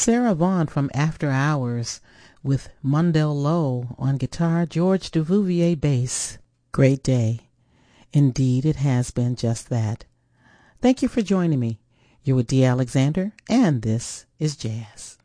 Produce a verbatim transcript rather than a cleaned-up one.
Sarah Vaughan from After Hours with Mundell Lowe on guitar, George Duvivier bass. Great day. Indeed, it has been just that. Thank you for joining me. You're with Dee Alexander, and this is Jazz.